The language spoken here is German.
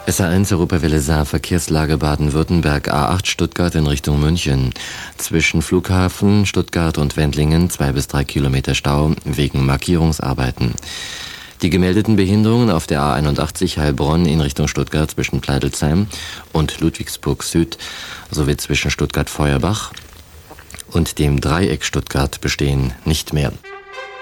SA1 Europawelle Saar, Verkehrslage Baden-Württemberg, A8 Stuttgart in Richtung München. Zwischen Flughafen Stuttgart und Wendlingen 2 bis 3 Kilometer Stau wegen Markierungsarbeiten. Die gemeldeten Behinderungen auf der A81 Heilbronn in Richtung Stuttgart zwischen Pleidelsheim und Ludwigsburg Süd sowie zwischen Stuttgart-Feuerbach und dem Dreieck Stuttgart bestehen nicht mehr.